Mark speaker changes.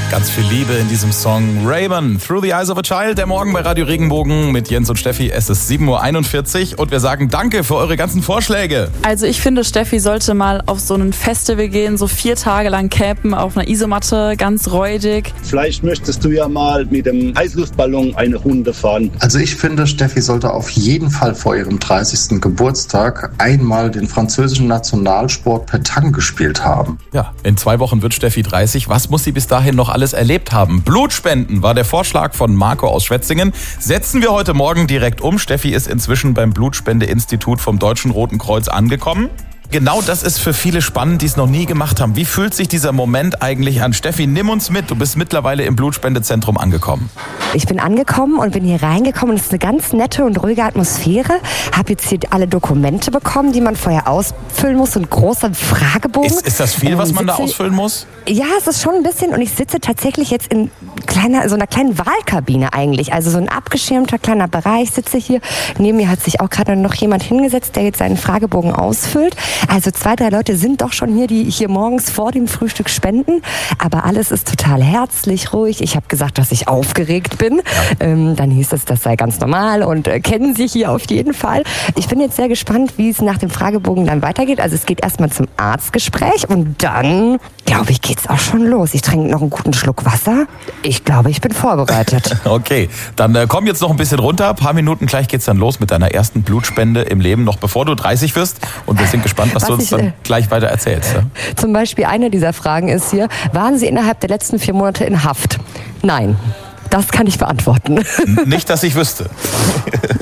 Speaker 1: Ganz viel Liebe in diesem Song. Raven, Through the Eyes of a Child, der Morgen bei Radio Regenbogen mit Jens und Steffi. Es ist 7.41 Uhr und wir sagen danke für eure ganzen Vorschläge.
Speaker 2: Also ich finde, Steffi sollte mal auf so ein Festival gehen, so 4 Tage lang campen auf einer Isomatte, ganz räudig.
Speaker 3: Vielleicht möchtest du ja mal mit dem Heißluftballon eine Runde fahren.
Speaker 4: Also ich finde, Steffi sollte auf jeden Fall vor ihrem 30. Geburtstag einmal den französischen Nationalsport Pétanque gespielt haben.
Speaker 1: Ja, in 2 Wochen wird Steffi 30. Was muss sie bis dahin noch alles erlebt haben? Blutspenden war der Vorschlag von Marco aus Schwetzingen. Setzen wir heute Morgen direkt um. Steffi ist inzwischen beim Blutspendeinstitut vom Deutschen Roten Kreuz angekommen. Genau das ist für viele spannend, die es noch nie gemacht haben. Wie fühlt sich dieser Moment eigentlich an? Steffi, nimm uns mit. Du bist mittlerweile im Blutspendezentrum angekommen.
Speaker 5: Ich bin angekommen und bin hier reingekommen. Es ist eine ganz nette und ruhige Atmosphäre. Habe jetzt hier alle Dokumente bekommen, die man vorher ausfüllen muss. So ein großer Fragebogen.
Speaker 1: Ist das viel, was man da ausfüllen muss?
Speaker 5: Ja, es ist schon ein bisschen. Und ich sitze tatsächlich jetzt in so einer kleinen Wahlkabine eigentlich. Also so ein abgeschirmter kleiner Bereich sitze hier. Neben mir hat sich auch gerade noch jemand hingesetzt, der jetzt seinen Fragebogen ausfüllt. Also 2, 3 Leute sind doch schon hier, die hier morgens vor dem Frühstück spenden. Aber alles ist total herzlich, ruhig. Ich habe gesagt, dass ich aufgeregt bin. Ja. Dann hieß es, das sei ganz normal und kennen Sie hier auf jeden Fall. Ich bin jetzt sehr gespannt, wie es nach dem Fragebogen dann weitergeht. Also es geht erstmal zum Arztgespräch und dann, glaube ich, geht's auch schon los. Ich trinke noch einen guten Schluck Wasser. Ich glaube, ich bin vorbereitet.
Speaker 1: Okay, dann komm jetzt noch ein bisschen runter. Ein paar Minuten, gleich geht's dann los mit deiner ersten Blutspende im Leben, noch bevor du 30 wirst. Und wir sind gespannt, was du uns dann gleich weiter erzählst. Ja?
Speaker 5: Zum Beispiel eine dieser Fragen ist hier, waren Sie innerhalb der letzten 4 Monate in Haft? Nein, das kann ich beantworten.
Speaker 1: Nicht, dass ich wüsste.